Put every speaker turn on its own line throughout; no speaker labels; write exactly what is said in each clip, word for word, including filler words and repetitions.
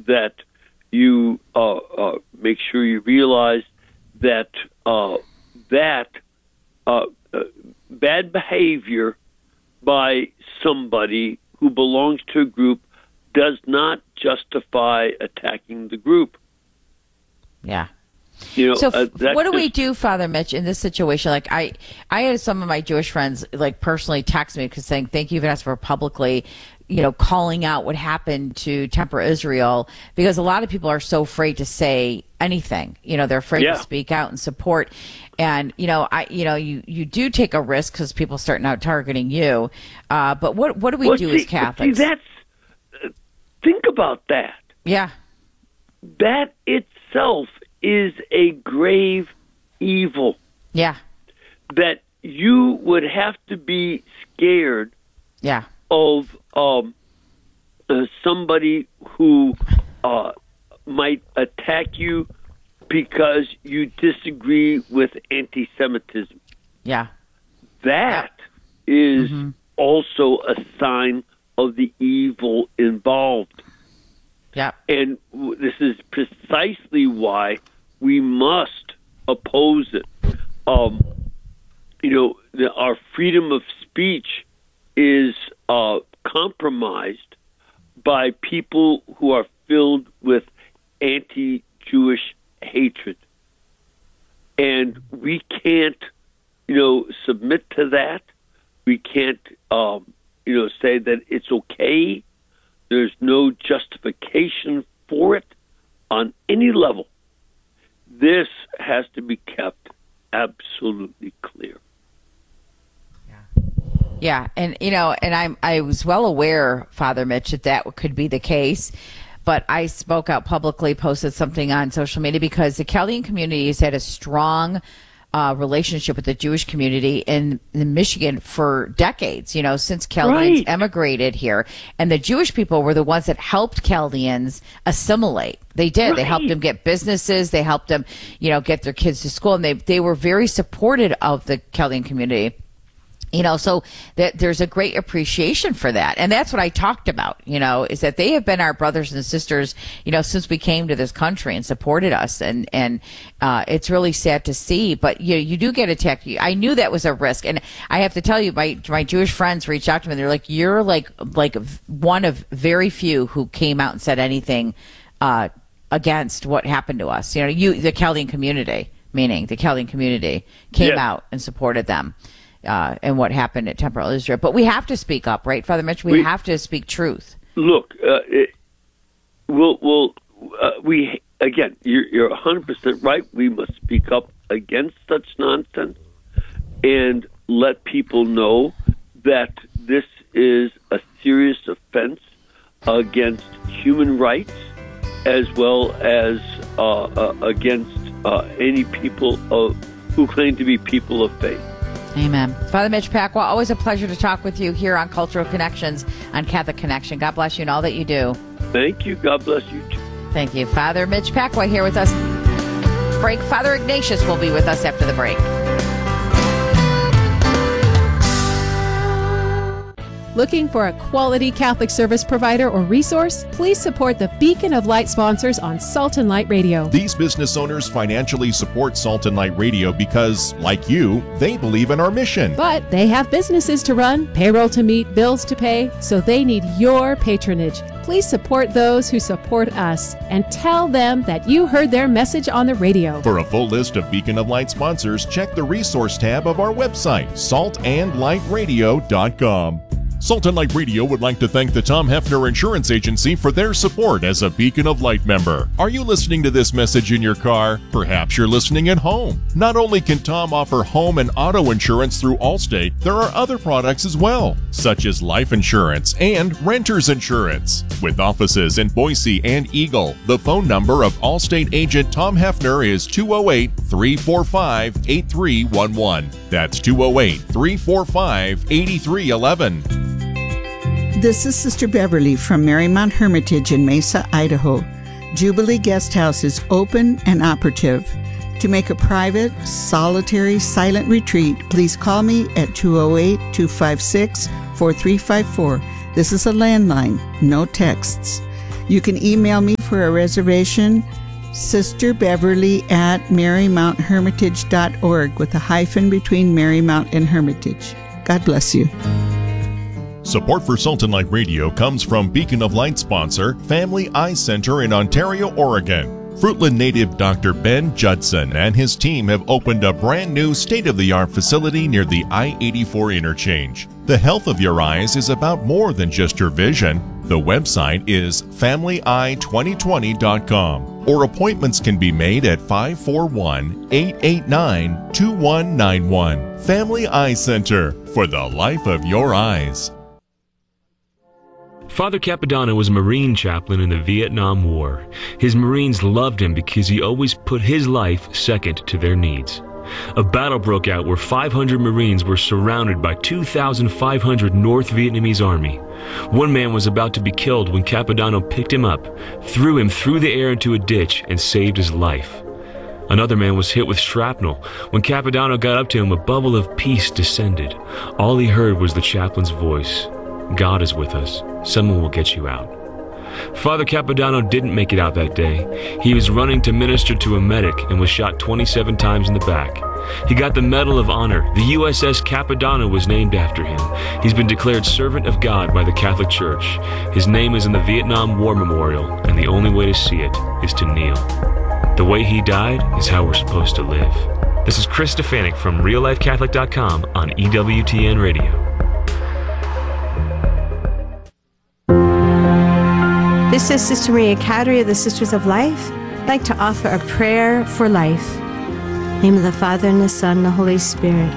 that you uh, uh, make sure you realize that uh, that uh, uh, bad behavior by somebody who belongs to a group does not justify attacking the group.
Yeah.
You know,
so
uh,
what do
just,
we do, Father Mitch, in this situation? Like I, I had some of my Jewish friends like personally text me because saying, thank you, Vanessa, for publicly, you know, calling out what happened to Temper Israel, because a lot of people are so afraid to say anything. You know, they're afraid
yeah.
to speak out and support. And, you know, I, you know, you, you do take a risk because people start out targeting you. Uh, but what, what do we
well,
do
see,
as Catholics?
See, that's, uh, think about that.
Yeah.
That itself is a grave evil.
Yeah.
That you would have to be scared
yeah.
of um, uh, somebody who uh, might attack you because you disagree with anti-Semitism.
Yeah.
That yeah. is
mm-hmm.
also a sign of the evil involved.
Yeah.
And w- this is precisely why we must oppose it. Um, you know, the, our freedom of speech is uh, compromised by people who are filled with anti-Jewish hatred. And we can't, you know, submit to that. We can't, um, you know, say that it's okay. There's no justification for it on any level. This has to be kept absolutely clear.
Yeah, yeah, and you know, and I'm I was well aware, Father Mitch, that that could be the case. But I spoke out publicly, posted something on social media because the Chaldean community has had a strong uh, relationship with the Jewish community in, in Michigan for decades, you know, since Chaldeans
right.
emigrated here. And the Jewish people were the ones that helped Chaldeans assimilate. They did.
Right.
They helped them get businesses. They helped them, you know, get their kids to school. And they, they were very supportive of the Chaldean community. You know, so that there's a great appreciation for that. And that's what I talked about, you know, is that they have been our brothers and sisters, you know, since we came to this country and supported us. And, and, uh, it's really sad to see, but you, you do get attacked. I knew that was a risk. And I have to tell you, my, my Jewish friends reached out to me. They're like, you're like, like one of very few who came out and said anything, uh, against what happened to us. You know, you, the Chaldean community, meaning the Chaldean community came
yeah.
out and supported them. Uh, and what happened at Temple Israel. But we have to speak up, right, Father Mitch? We, we have to speak truth.
Look, uh, it, we'll, we'll, uh, we, again, you're, you're one hundred percent right. We must speak up against such nonsense and let people know that this is a serious offense against human rights as well as uh, uh, against uh, any people of, who claim to be people of faith.
Amen. Father Mitch Pacwa, always a pleasure to talk with you here on Cultural Connections on Catholic Connection. God bless you and all that you do.
Thank you. God bless you too.
Thank you. Father Mitch Pacwa here with us. Break. Father Ignatius will be with us after the break.
Looking for a quality Catholic service provider or resource? Please support the Beacon of Light sponsors on Salt and Light Radio.
These business owners financially support Salt and Light Radio because, like you, they believe in our mission.
But they have businesses to run, payroll to meet, bills to pay, so they need your patronage. Please support those who support us and tell them that you heard their message on the radio.
For a full list of Beacon of Light sponsors, check the resource tab of our website, salt and light radio dot com. Salt and Light Radio would like to thank the Tom Hefner Insurance Agency for their support as a Beacon of Light member. Are you listening to this message in your car? Perhaps you're listening at home. Not only can Tom offer home and auto insurance through Allstate, there are other products as well, such as life insurance and renter's insurance. With offices in Boise and Eagle, the phone number of Allstate agent Tom Hefner is two oh eight, three four five, eight three one one. That's two oh eight, three four five, eight three one one.
This is Sister Beverly from Marymount Hermitage in Mesa, Idaho. Jubilee Guest House is open and operative. To make a private, solitary, silent retreat, please call me at two oh eight, two five six, four three five four. This is a landline, no texts. You can email me for a reservation, Sister Beverly at marymount hermitage dot org with a hyphen between Marymount and Hermitage. God bless you.
Support for Salt and Light Radio comes from Beacon of Light sponsor, Family Eye Center in Ontario, Oregon. Fruitland native Doctor Ben Judson and his team have opened a brand new state-of-the-art facility near the I eighty-four interchange. The health of your eyes is about more than just your vision. The website is family eye twenty twenty dot com, or appointments can be made at five four one, eight eight nine, two one nine one. Family Eye Center, for the life of your eyes.
Father Capodanno was a Marine chaplain in the Vietnam War. His Marines loved him because he always put his life second to their needs. A battle broke out where five hundred Marines were surrounded by two thousand five hundred North Vietnamese army. One man was about to be killed when Capodanno picked him up, threw him through the air into a ditch, and saved his life. Another man was hit with shrapnel. When Capodanno got up to him, a bubble of peace descended. All he heard was the chaplain's voice. God is with us. Someone will get you out. Father Capodanno didn't make it out that day. He was running to minister to a medic and was shot twenty-seven times in the back. He got the Medal of Honor. The U S S Capodanno was named after him. He's been declared Servant of God by the Catholic Church. His name is in the Vietnam War Memorial, and the only way to see it is to kneel. The way he died is how we're supposed to live. This is Chris Stefanik from real life catholic dot com on E W T N Radio.
This is Sister Maria Cadry of the Sisters of Life. I'd like to offer a prayer for life. In the name of the Father, and the Son, and the Holy Spirit.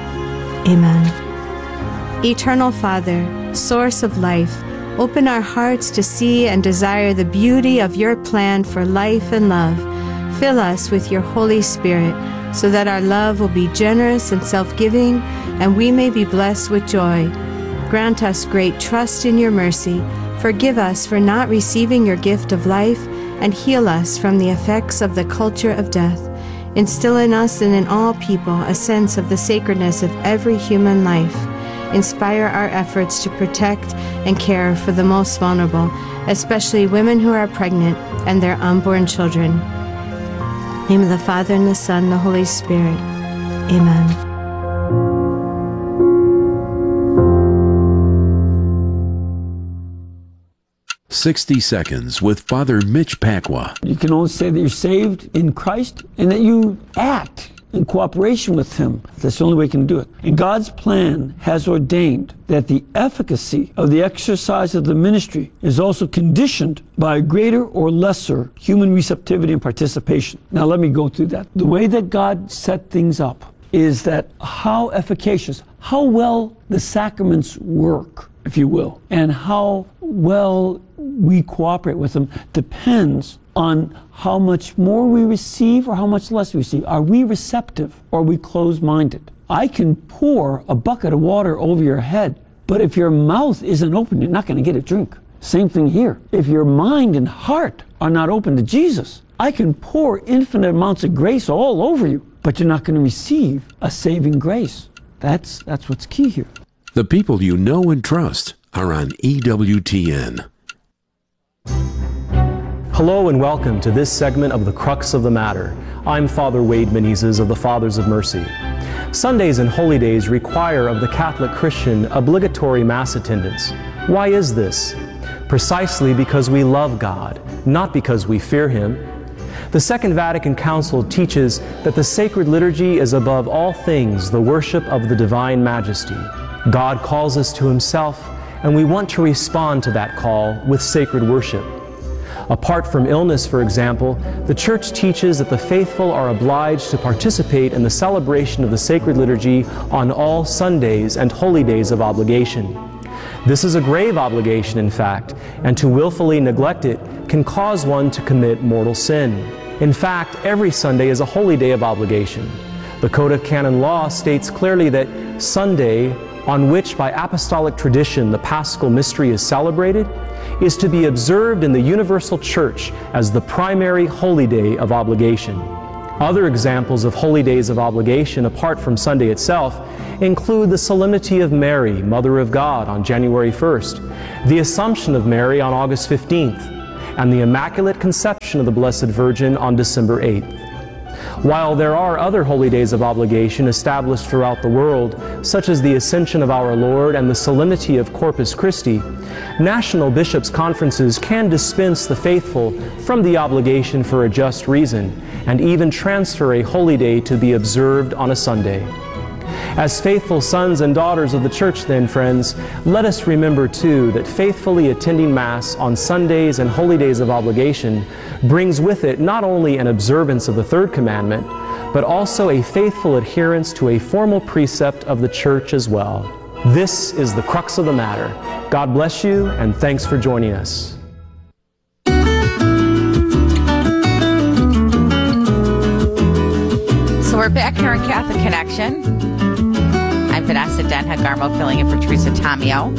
Amen. Eternal Father, source of life, open our hearts to see and desire the beauty of your plan for life and love. Fill us with your Holy Spirit, so that our love will be generous and self-giving, and we may be blessed with joy. Grant us great trust in your mercy. Forgive us for not receiving your gift of life, and heal us from the effects of the culture of death. Instill in us and in all people a sense of the sacredness of every human life. Inspire our efforts to protect and care for the most vulnerable, especially women who are pregnant and their unborn children. In the name of the Father, and the Son, and the Holy Spirit. Amen.
sixty Seconds with Father Mitch Pacwa.
You can only say that you're saved in Christ and that you act in cooperation with Him. That's the only way you can do it. And God's plan has ordained that the efficacy of the exercise of the ministry is also conditioned by a greater or lesser human receptivity and participation. Now let me go through that. The way that God set things up is that how efficacious, how well the sacraments work, if you will, and how well we cooperate with them depends on how much more we receive or how much less we receive. Are we receptive or are we closed-minded? I can pour a bucket of water over your head, but if your mouth isn't open, you're not going to get a drink. Same thing here. If your mind and heart are not open to Jesus, I can pour infinite amounts of grace all over you, but you're not going to receive a saving grace. That's, that's what's key here.
The people you know and trust are on E W T N.
Hello and welcome to this segment of The Crux of the Matter. I'm Father Wade Menezes of the Fathers of Mercy. Sundays and holy days require of the Catholic Christian obligatory Mass attendance. Why is this? Precisely because we love God, not because we fear Him. The Second Vatican Council teaches that the sacred liturgy is above all things the worship of the Divine Majesty. God calls us to Himself, and we want to respond to that call with sacred worship. Apart from illness, for example, the Church teaches that the faithful are obliged to participate in the celebration of the sacred liturgy on all Sundays and holy days of obligation. This is a grave obligation, in fact, and to willfully neglect it can cause one to commit mortal sin. In fact, every Sunday is a holy day of obligation. The Code of Canon Law states clearly that Sunday, on which by apostolic tradition the Paschal Mystery is celebrated, is to be observed in the universal Church as the primary holy day of obligation. Other examples of holy days of obligation apart from Sunday itself include the Solemnity of Mary, Mother of God, on January first, the Assumption of Mary on August fifteenth, and the Immaculate Conception of the Blessed Virgin on December eighth. While there are other holy days of obligation established throughout the world, such as the Ascension of our Lord and the Solemnity of Corpus Christi, national bishops' conferences can dispense the faithful from the obligation for a just reason, and even transfer a holy day to be observed on a Sunday. As faithful sons and daughters of the Church, then, friends, let us remember, too, that faithfully attending Mass on Sundays and holy days of obligation brings with it not only an observance of the third commandment, but also a faithful adherence to a formal precept of the Church as well. This is the crux of the matter. God bless you, and thanks for joining us.
So we're back here in Catholic Connection. I'm Vanessa Denha-Garmo, filling in for Teresa Tomeo.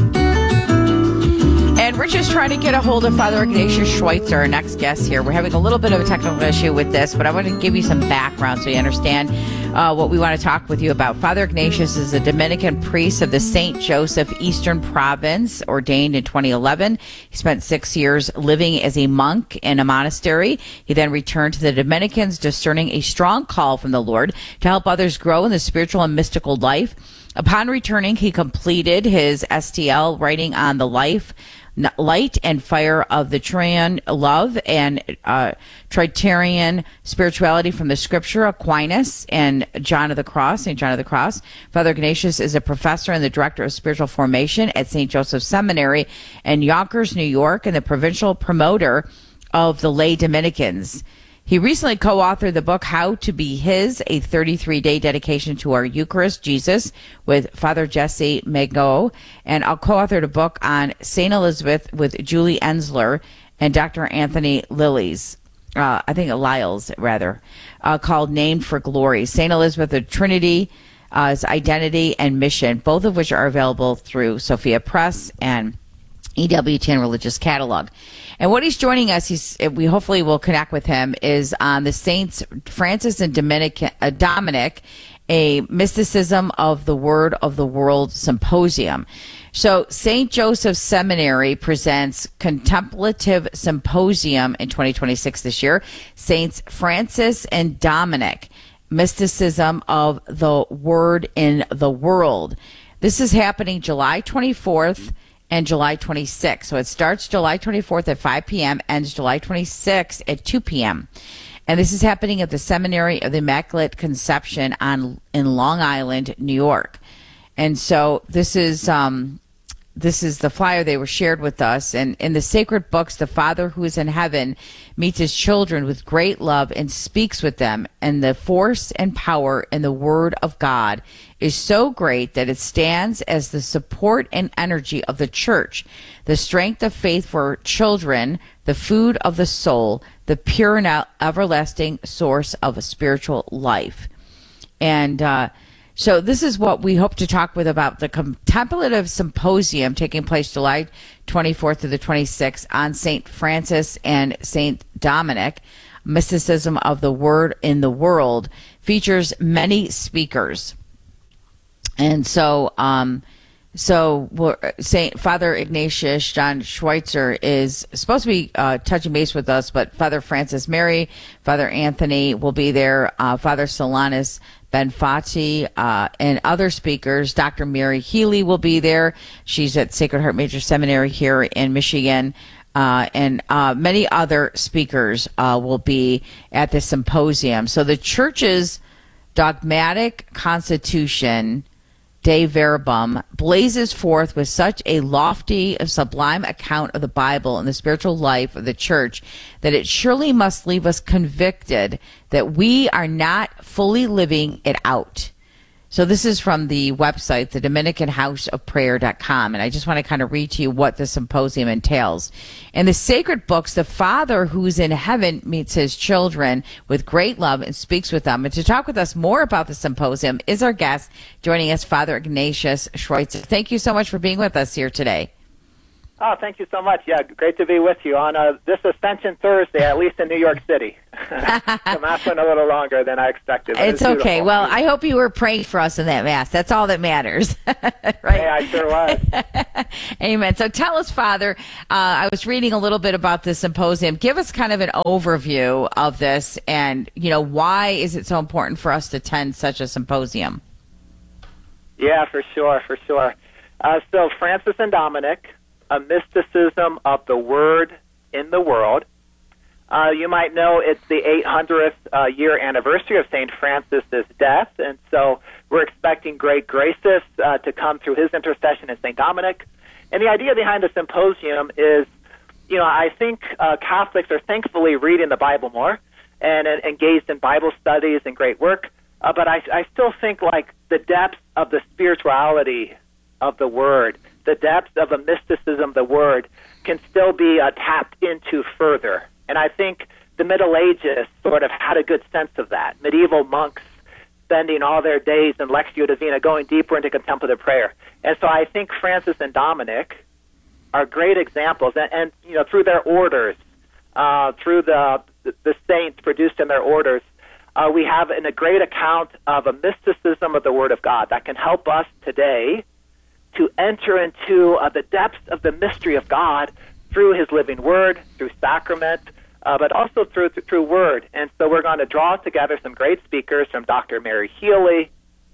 And we're just trying to get a hold of Father Ignatius Schweitzer, our next guest here. We're having a little bit of a technical issue with this, but I want to give you some background so you understand uh, what we want to talk with you about. Father Ignatius is a Dominican priest of the Saint Joseph Eastern Province, ordained in twenty eleven. He spent six years living as a monk in a monastery. He then returned to the Dominicans, discerning a strong call from the Lord to help others grow in the spiritual and mystical life. Upon returning, he completed his S T L, writing on the life, light and fire of the Trian love and uh, Tritarian spirituality from the Scripture, Aquinas, and John of the Cross, Saint John of the Cross. Father Ignatius is a professor and the director of spiritual formation at Saint Joseph Seminary in Yonkers, New York, and the provincial promoter of the lay Dominicans. He recently co-authored the book, How to Be His, a thirty-three day dedication to our Eucharist, Jesus, with Father Jesse Mago, and I'll co-authored a book on Saint Elizabeth with Julie Ensler and Doctor Anthony Lillies, uh, I think Lyles, rather, uh, called Named for Glory, Saint Elizabeth of Trinity, uh, Identity and Mission, both of which are available through Sophia Press and E W T N Religious Catalog. And what he's joining us, he's, we hopefully will connect with him, is on the Saints Francis and Dominic, uh, Dominic, a Mysticism of the Word of the World Symposium. So Saint Joseph Seminary presents Contemplative Symposium in twenty twenty-six this year. Saints Francis and Dominic, Mysticism of the Word in the World. This is happening July twenty-fourth and July twenty-sixth. So it starts July twenty-fourth at five p.m., ends July twenty-sixth at two p.m. And this is happening at the Seminary of the Immaculate Conception on in Long Island, New York. And so this is um, this is the flyer they were shared with us. And in the sacred books, the Father who is in heaven meets his children with great love and speaks with them. And the force and power in the Word of God is so great that it stands as the support and energy of the Church, the strength of faith for children, the food of the soul, the pure and everlasting source of a spiritual life. And uh, so this is what we hope to talk with about the Contemplative Symposium taking place July twenty-fourth to the twenty-sixth on Saint Francis and Saint Dominic. Mysticism of the Word in the World features many speakers. And so, um, so Saint Father Ignatius John Schweitzer is supposed to be uh, touching base with us, but Father Francis Mary, Father Anthony will be there, uh, Father Solanus Benfati, uh, and other speakers. Doctor Mary Healy will be there. She's at Sacred Heart Major Seminary here in Michigan. Uh, and uh, many other speakers uh, will be at the symposium. So the Church's dogmatic constitution, De Verbum, blazes forth with such a lofty, sublime account of the Bible and the spiritual life of the Church that it surely must leave us convicted that we are not fully living it out. So this is from the website, the Dominican House of Prayer dot com, and I just want to kind of read to you what the symposium entails. In the sacred books, the Father who's in heaven meets his children with great love and speaks with them. And to talk with us more about the symposium is our guest, joining us, Father Ignatius Schweitzer. Thank you so much for being with us here today.
Oh, thank you so much. Yeah, great to be with you on uh, this Ascension Thursday, at least in New York City. the Mass went a little longer than I expected.
It's it okay. Well, I hope you were praying for us in that Mass. That's all that matters. Right?
Yeah, I sure was.
Amen. So tell us, Father, uh, I was reading a little bit about the symposium. Give us kind of an overview of this and, you know, why is it so important for us to attend such a symposium?
Yeah, for sure, for sure. Uh, so Francis and Dominic, A Mysticism of the Word in the World. Uh, you might know it's the eight hundredth uh, year anniversary of Saint Francis's death, and so we're expecting great graces uh, to come through his intercession and Saint Dominic. And the idea behind the symposium is, you know, I think uh, Catholics are thankfully reading the Bible more and, and engaged in Bible studies and great work, uh, but I, I still think, like, the depth of the spirituality of the Word, the depth of the mysticism of the Word can still be uh, tapped into further. And I think the Middle Ages sort of had a good sense of that. Medieval monks spending all their days in Lectio Divina, going deeper into contemplative prayer. And so I think Francis and Dominic are great examples. And, and you know, through their orders, uh, through the, the saints produced in their orders, uh, we have in a great account of a mysticism of the Word of God that can help us today to enter into uh, the depths of the mystery of God through His living Word, through sacrament, uh, but also through through Word. And so we're going to draw together some great speakers, from Doctor Mary Healy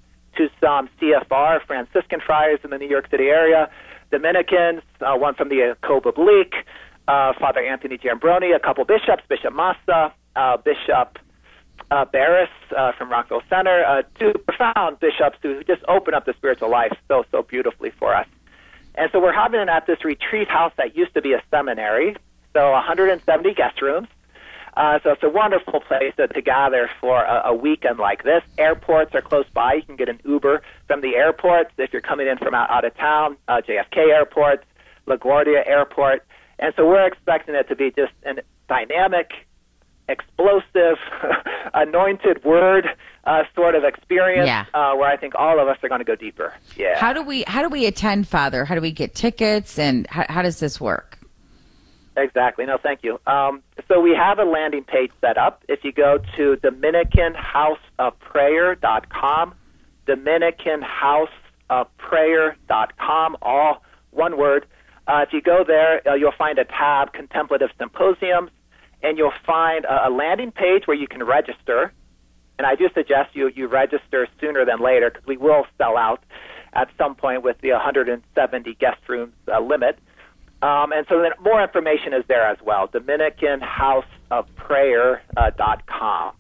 to some C F R, Franciscan friars in the New York City area, Dominicans, uh, one from the Cove Oblique, uh, Father Anthony Giambroni, a couple bishops, Bishop Massa, uh, Bishop uh, Barris uh, from Rockville Center, uh, two profound bishops who just open up the spiritual life so, so beautifully for us. And so we're having it at this retreat house that used to be a seminary, so one hundred seventy guest rooms. Uh, so it's a wonderful place to, to gather for a, a weekend like this. Airports are close by. You can get an Uber from the airports if you're coming in from out, out of town, uh, J F K Airport, LaGuardia Airport. And so we're expecting it to be just a dynamic, explosive, anointed word uh, sort of experience,
yeah.
uh, where I think all of us are going to go deeper. Yeah.
How do we how do we attend, Father? How do we get tickets, and how, how does this work?
Exactly. No, thank you. Um, so we have a landing page set up. If you go to Dominican House of Prayer dot com, Dominican House of Prayer dot com, all one word. Uh, if you go there, uh, you'll find a tab, Contemplative Symposiums, and you'll find a, a landing page where you can register. And I do suggest you, you register sooner than later, because we will sell out at some point with the one hundred seventy guest rooms uh, limit. Um, and so then more information is there as well, Dominican House of Prayer dot com.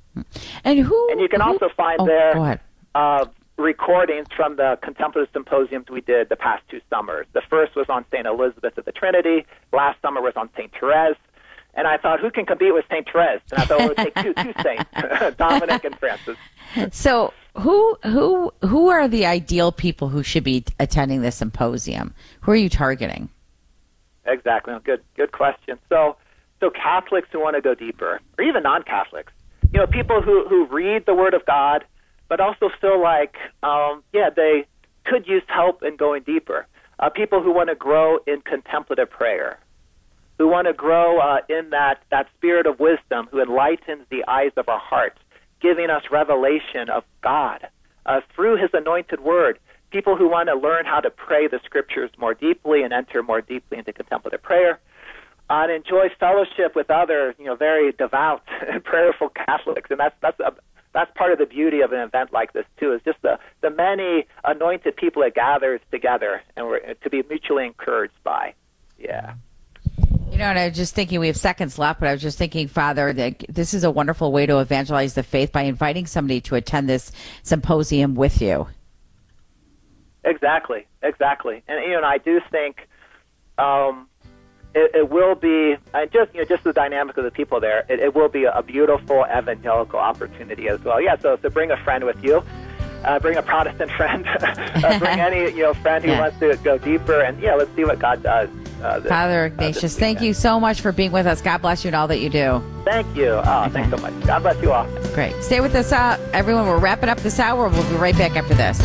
And who?
And you can
who,
also find
oh,
there
go ahead.
Uh, recordings from the contemplative symposiums we did the past two summers. The first was on Saint Elizabeth of the Trinity. Last summer was on Saint Therese. And I thought, who can compete with Saint Therese? And I thought, well, it would take two, two saints, Dominic and Francis.
So who who who are the ideal people who should be attending this symposium? Who are you targeting?
Exactly. Good good question. So so Catholics who want to go deeper, or even non-Catholics, you know, people who, who read the Word of God, but also feel like, um, yeah, they could use help in going deeper. Uh, people who want to grow in contemplative prayer, who want to grow uh, in that, that spirit of wisdom, who enlightens the eyes of our hearts, giving us revelation of God uh, through His anointed Word. People who want to learn how to pray the Scriptures more deeply and enter more deeply into contemplative prayer, uh, and enjoy fellowship with other, you know, very devout and prayerful Catholics. And that's that's a, that's part of the beauty of an event like this too, is just the the many anointed people it gathers together, and we're to be mutually encouraged by. Yeah.
You know, and I was just thinking, we have seconds left, but I was just thinking, Father, that this is a wonderful way to evangelize the faith by inviting somebody to attend this symposium with you.
Exactly, exactly, and you know, and I do think um, it, it will be, and just you know, just the dynamic of the people there. It, it will be a beautiful evangelical opportunity as well. Yeah, so so bring a friend with you, uh, bring a Protestant friend, uh, bring any you know friend who yeah. wants to go deeper, and yeah, let's see what God does. Uh, this,
Father Ignatius, uh, thank you so much for being with us. God bless you and all that you do.
Thank you. Oh, okay. Thanks so much. God bless you all.
Great. Stay with us, uh, everyone. We're wrapping up this hour. We'll be right back after this.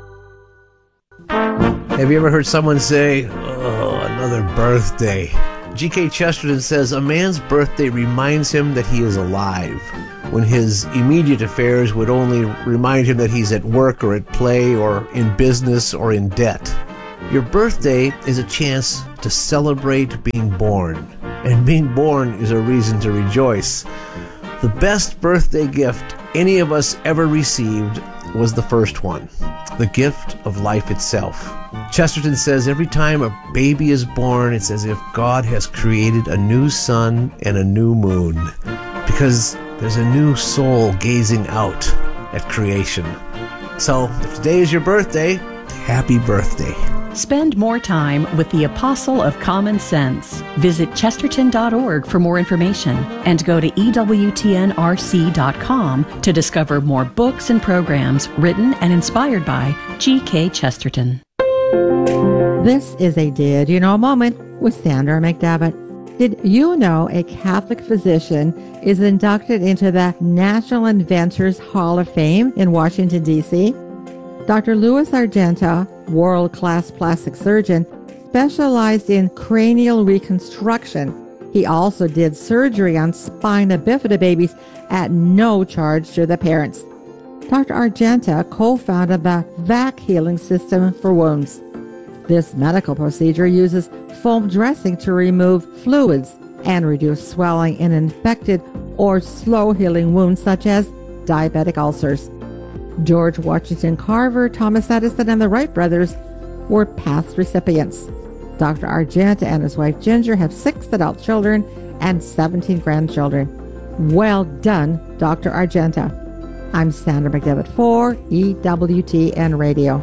Have you ever heard someone say, oh, another birthday? G K Chesterton says, a man's birthday reminds him that he is alive, when his immediate affairs would only remind him that he's at work or at play or in business or in debt. Your birthday is a chance to celebrate being born, and being born is a reason to rejoice. The best birthday gift any of us ever received was the first one, the gift of life itself. Chesterton says every time a baby is born, it's as if God has created a new sun and a new moon, because there's a new soul gazing out at creation. So if today is your birthday, happy birthday.
Spend more time with the Apostle of Common Sense. Visit chesterton dot org for more information and go to E W T N R C dot com to discover more books and programs written and inspired by G K Chesterton.
This is a Did You Know moment with Sandra McDevitt. Did you know a Catholic physician is inducted into the National Inventors Hall of Fame in Washington, D C? Doctor Louis Argenta, world-class plastic surgeon, specialized in cranial reconstruction. He also did surgery on spina bifida babies at no charge to the parents. Doctor Argenta co-founded the V A C healing system for wounds. This medical procedure uses foam dressing to remove fluids and reduce swelling in infected or slow-healing wounds such as diabetic ulcers. George Washington Carver, Thomas Edison, and the Wright brothers were past recipients. Doctor Argenta and his wife Ginger have six adult children and seventeen grandchildren. Well done, Doctor Argenta. I'm Sandra McDevitt for E W T N Radio.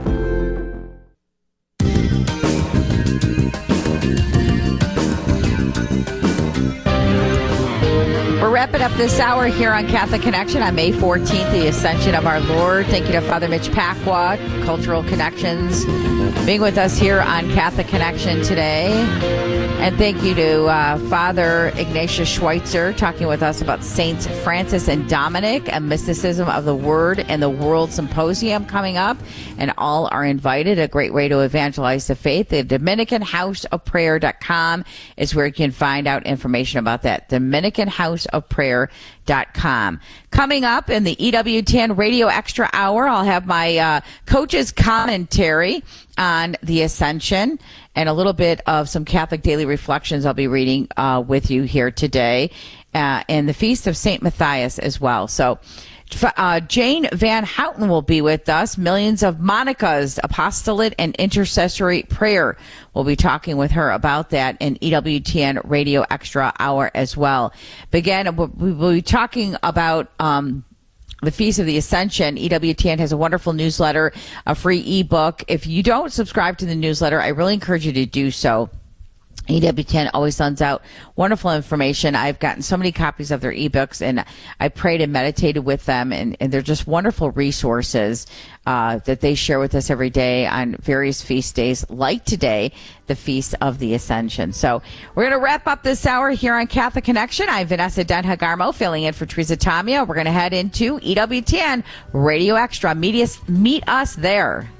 We're wrapping up this hour here on Catholic Connection on May fourteenth, the Ascension of our Lord. Thank you to Father Mitch Pacwa, Cultural Connections, being with us here on Catholic Connection today. And thank you to uh, Father Ignatius Schweitzer, talking with us about Saints Francis and Dominic, a mysticism of the Word and the World Symposium coming up. And all are invited, a great way to evangelize the faith. The Dominican House of Prayer dot com is where you can find out information about that. Dominican House of Prayer dot com. Coming up in the E W T N Radio Extra Hour, I'll have my uh, coach's commentary on the Ascension and a little bit of some Catholic Daily Reflections I'll be reading uh, with you here today, uh, and the Feast of Saint Matthias as well. So uh, Jane Van Houten will be with us. Millions of Monica's Apostolate and Intercessory Prayer. We'll be talking with her about that in E W T N Radio Extra Hour as well. But again, we will be talking about um, the Feast of the Ascension. E W T N has a wonderful newsletter, a free ebook. If you don't subscribe to the newsletter, I really encourage you to do so. E W T N always sends out wonderful information. I've gotten so many copies of their ebooks, and I prayed and meditated with them, and, and they're just wonderful resources uh, that they share with us every day on various feast days, like today, the Feast of the Ascension. So we're going to wrap up this hour here on Catholic Connection. I'm Vanessa Denhagarmo, filling in for Teresa Tamia. We're going to head into E W T N Radio Extra. Meet us, meet us there.